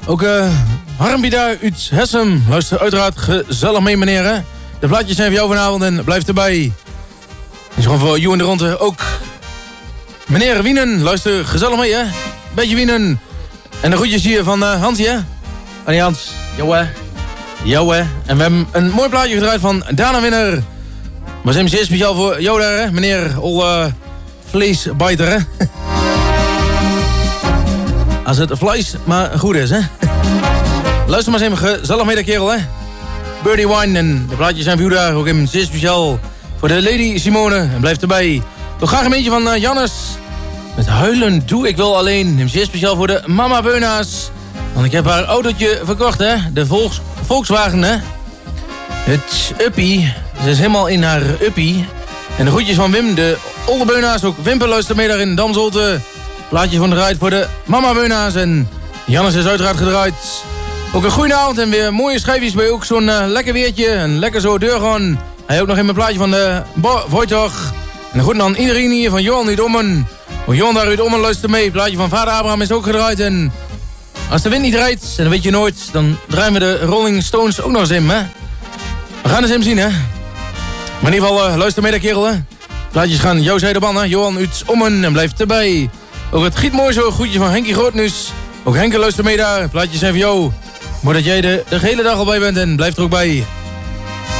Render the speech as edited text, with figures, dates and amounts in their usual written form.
Ook Harmbie daar uit Hessem. Luister uiteraard gezellig mee, meneer. Hè? De plaatjes zijn voor jou vanavond en blijf erbij. Is gewoon voor jou in de ronde. Ook meneer Wienen, luister gezellig mee, hè? Beetje Wienen. En de groetjes hier van Hansie, hè? Annie Hans, jou hè. En we hebben een mooi plaatje gedraaid van Dana Winner. Maar zijn zeer speciaal voor jou daar, hè? Meneer vleesbijter, hè? Als het vlees maar goed is, hè? Luister maar eens even gezellig mee, de kerel, hè? Birdie Wine en de plaatjes zijn voor jou daar. Ook even zeer speciaal voor de Lady Simone. En blijf erbij. Nog graag een beetje van Jannes. Met huilen doe ik wel alleen. Hem zeer speciaal voor de Mama Beuna's. Want ik heb haar autootje verkocht, hè? De Volkswagen, hè? Het Uppie. Ze is helemaal in haar Uppie. En de groetjes van Wim, de Olde Beuna's. Ook Wimper luistert mee daar in Damsolte. Plaatje van de draait voor de Mama Beuna's. En Jannes is uiteraard gedraaid. Ook een goede avond en weer mooie schijfjes bij ook zo'n lekker weertje. En lekker zo deur gewoon. Hij ook nog in mijn plaatje van de Voitog. En goed dan iedereen hier van Johan uit Ommen. Johan daar uit Ommen luistert mee. Het plaatje van vader Abraham is ook gedraaid. En als de wind niet rijdt, en dat weet je nooit, dan draaien we de Rolling Stones ook nog eens in, hè. We gaan eens hem zien, hè. Maar in ieder geval, luister mee, de kerel, hè. Plaatjes gaan jouw zijde ban, hè. Johan uit Ommen en blijf erbij. Ook het giet mooi zo, groetje van Henkie Grootnus. Ook Henke luister mee daar. Plaatjes zijn voor jou. Maar dat jij de hele dag al bij bent en blijf er ook bij.